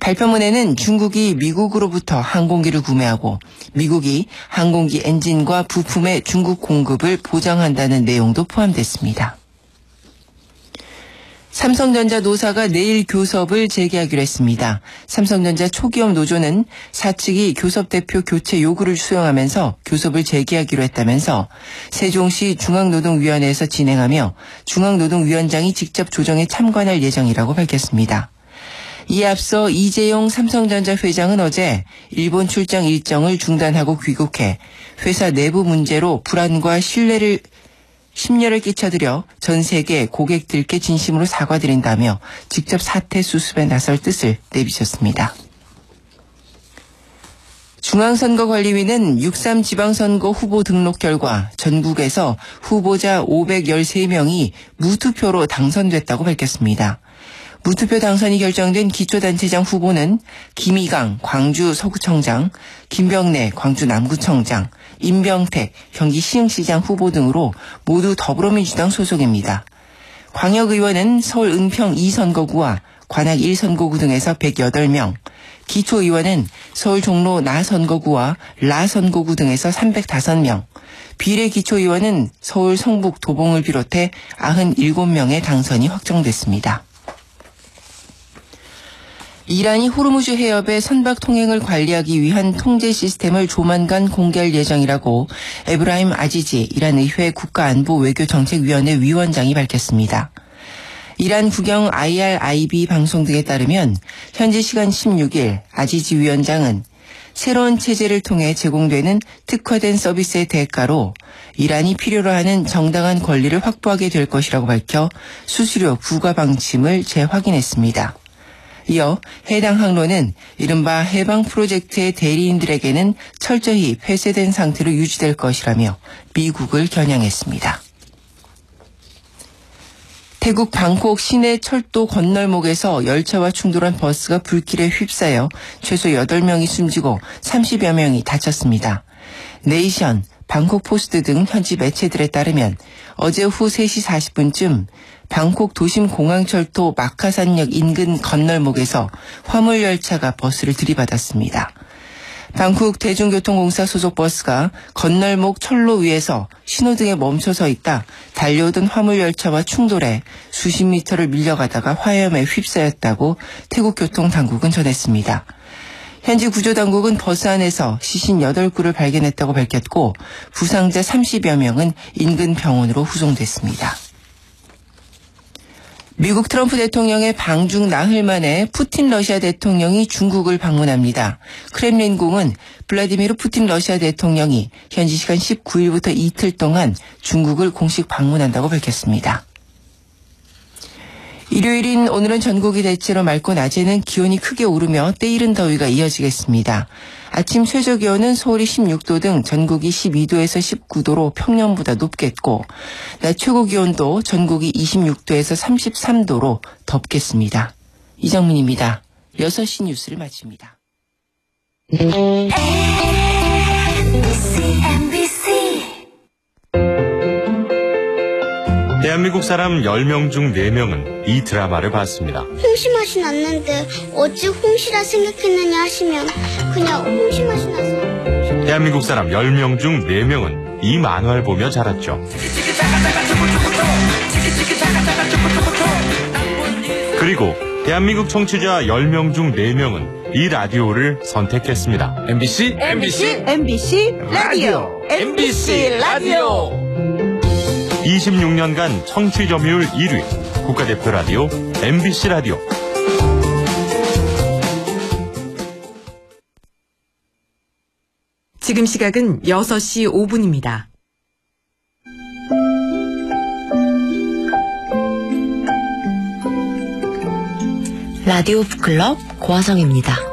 발표문에는 중국이 미국으로부터 항공기를 구매하고 미국이 항공기 엔진과 부품의 중국 공급을 보장한다는 내용도 포함됐습니다. 삼성전자 노사가 내일 교섭을 재개하기로 했습니다. 삼성전자 초기업 노조는 사측이 교섭 대표 교체 요구를 수용하면서 교섭을 재개하기로 했다면서 세종시 중앙노동위원회에서 진행하며 중앙노동위원장이 직접 조정에 참관할 예정이라고 밝혔습니다. 이에 앞서 이재용 삼성전자 회장은 어제 일본 출장 일정을 중단하고 귀국해 회사 내부 문제로 불안과 심려를 끼쳐드려 전 세계 고객들께 진심으로 사과드린다며 직접 사태 수습에 나설 뜻을 내비쳤습니다. 중앙선거관리위는 6.3 지방선거 후보 등록 결과 전국에서 후보자 513명이 무투표로 당선됐다고 밝혔습니다. 무투표 당선이 결정된 기초단체장 후보는 김희강 광주 서구청장, 김병래 광주 남구청장, 임병택 경기 시흥시장 후보 등으로 모두 더불어민주당 소속입니다. 광역의원은 서울 은평 2선거구와 관악 1선거구 등에서 108명, 기초의원은 서울 종로 나선거구와 라선거구 등에서 305명, 비례기초의원은 서울 성북 도봉을 비롯해 97명의 당선이 확정됐습니다. 이란이 호르무즈 해협의 선박 통행을 관리하기 위한 통제 시스템을 조만간 공개할 예정이라고 에브라임 아지지 이란 의회 국가안보외교정책위원회 위원장이 밝혔습니다. 이란 국영 IRIB 방송 등에 따르면 현지 시간 16일 아지지 위원장은 새로운 체제를 통해 제공되는 특화된 서비스의 대가로 이란이 필요로 하는 정당한 권리를 확보하게 될 것이라고 밝혀 수수료 부과 방침을 재확인했습니다. 이어 해당 항로는 이른바 해방 프로젝트의 대리인들에게는 철저히 폐쇄된 상태로 유지될 것이라며 미국을 겨냥했습니다. 태국 방콕 시내 철도 건널목에서 열차와 충돌한 버스가 불길에 휩싸여 최소 8명이 숨지고 30여 명이 다쳤습니다. 네이션, 방콕 포스트 등 현지 매체들에 따르면 어제 오후 3시 40분쯤 방콕 도심 공항철도 마카산역 인근 건널목에서 화물열차가 버스를 들이받았습니다. 방콕 대중교통공사 소속 버스가 건널목 철로 위에서 신호등에 멈춰서 있다 달려오던 화물열차와 충돌해 수십 미터를 밀려가다가 화염에 휩싸였다고 태국 교통당국은 전했습니다. 현지 구조당국은 버스 안에서 시신 8구를 발견했다고 밝혔고 부상자 30여 명은 인근 병원으로 후송됐습니다. 미국 트럼프 대통령의 방중 나흘 만에 푸틴 러시아 대통령이 중국을 방문합니다. 크렘린궁은 블라디미르 푸틴 러시아 대통령이 현지 시간 19일부터 이틀 동안 중국을 공식 방문한다고 밝혔습니다. 일요일인 오늘은 전국이 대체로 맑고 낮에는 기온이 크게 오르며 때이른 더위가 이어지겠습니다. 아침 최저기온은 서울이 16도 등 전국이 12도에서 19도로 평년보다 높겠고 낮 최고기온도 전국이 26도에서 33도로 덥겠습니다. 이정민입니다. 6시 뉴스를 마칩니다. 대한민국 사람 10명 중 4명은 이 드라마를 봤습니다. 홍시 맛이 났는데 어찌 홍시라 생각했느냐 하시면 그냥 홍시 맛이 나서. 대한민국 사람 10명 중 4명은 이 만화를 보며 자랐죠. 그리고 대한민국 청취자 10명 중 4명은 이 라디오를 선택했습니다. MBC 라디오. MBC 라디오. 26년간 청취 점유율 1위 국가대표 라디오 MBC 라디오. 지금 시각은 6시 5분입니다. 라디오 북클럽 고화성입니다.